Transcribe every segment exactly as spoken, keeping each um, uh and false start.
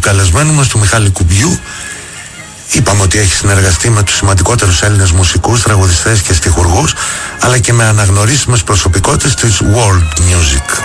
καλεσμένου μας, του Μιχάλη Κουμπιού. Είπαμε ότι έχει συνεργαστεί με τους σημαντικότερους Έλληνες μουσικούς, τραγουδιστές και στιχουργούς, αλλά και με αναγνωρίσιμες προσωπικότητες της world music.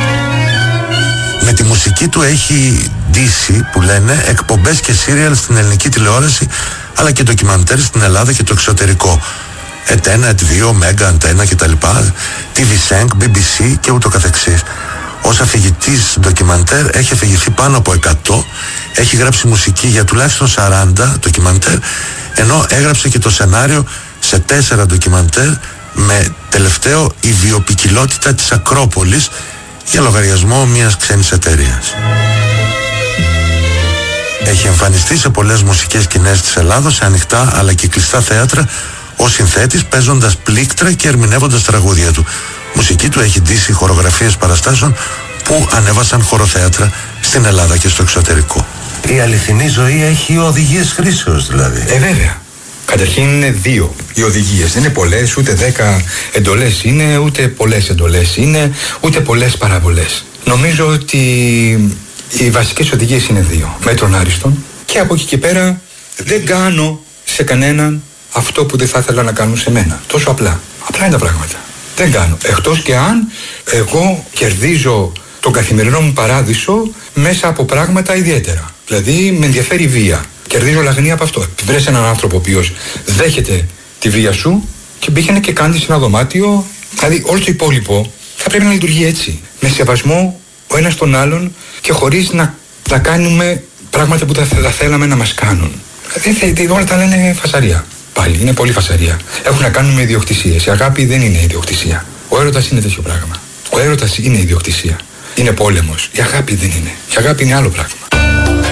Με τη μουσική του έχει ντύσει, που λένε, εκπομπές και σύριαλ στην ελληνική τηλεόραση, αλλά και ντοκιμαντέρ στην Ελλάδα και το εξωτερικό. ΕΤ ένα, ΕΤ δύο, Μέγκα, Αντένα κτλ. τι βι Sync, μπι μπι σι και ούτω καθεξής. Ως αφηγητής ντοκιμαντέρ έχει αφηγηθεί πάνω από εκατό, έχει γράψει μουσική για τουλάχιστον σαράντα ντοκιμαντέρ, ενώ έγραψε και το σενάριο σε τέσσερα ντοκιμαντέρ, με τελευταίο η βιοποικιλότητα της Ακρόπολης, για λογαριασμό μιας ξένης εταιρείας. Έχει εμφανιστεί σε πολλές μουσικές σκηνές της Ελλάδος, σε ανοιχτά αλλά και κλειστά θέατρα, ως συνθέτης, παίζοντας πλήκτρα και ερμηνεύοντας τραγούδια του. Μουσική του έχει ντύσει χορογραφίες παραστάσεων που ανέβασαν χωροθέατρα στην Ελλάδα και στο εξωτερικό. Η αληθινή ζωή έχει οδηγίες χρήσεως, δηλαδή. Ε, βέβαια. Καταρχήν είναι δύο οι οδηγίες. Δεν είναι πολλές, ούτε δέκα εντολές είναι, ούτε πολλές εντολές είναι, ούτε πολλές παραβολές. Νομίζω ότι οι βασικές οδηγίες είναι δύο. Μέτρων άριστον. Και από εκεί και πέρα δεν κάνω σε κανέναν αυτό που δεν θα ήθελα να κάνουν σε μένα. Τόσο απλά. Απλά είναι τα πράγματα. Δεν κάνω. Εκτός και αν εγώ κερδίζω τον καθημερινό μου παράδεισο μέσα από πράγματα ιδιαίτερα. Δηλαδή με ενδιαφέρει η βία. Κερδίζω λαγνία από αυτό. Βρες έναν άνθρωπο ο οποίος δέχεται τη βία σου και πήγαινε και κάνει σε ένα δωμάτιο. Δηλαδή όλο το υπόλοιπο θα πρέπει να λειτουργεί έτσι. Με σεβασμό ο ένας τον άλλον και χωρίς να, να κάνουμε πράγματα που θα, θα θέλαμε να μας κάνουν. Δηλαδή όλα τα λένε φασαρία. Πάλι είναι πολύ φασαρία. Έχουν να κάνουν με ιδιοκτησίες. Η αγάπη δεν είναι ιδιοκτησία. Ο έρωτας είναι τέτοιο πράγμα. Ο έρωτας είναι ιδιοκτησία. Είναι πόλεμος. Η αγάπη δεν είναι. Η αγάπη είναι άλλο πράγμα.